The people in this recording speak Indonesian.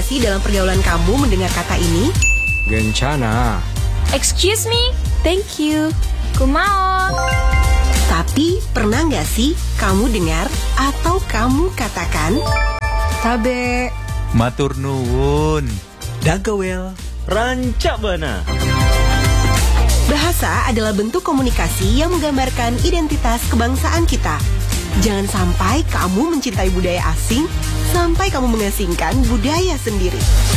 sih dalam pergaulan kamu mendengar kata ini? Gencana. Excuse me, Thank you. kumaon. Tapi pernah nggak sih kamu dengar atau kamu katakan Tabe. Matur nuwun. Dagawel. Rancak bana. bahasa adalah bentuk komunikasi yang menggambarkan identitas kebangsaan kita. Jangan sampai kamu mencintai budaya asing sampai kamu mengasingkan budaya sendiri.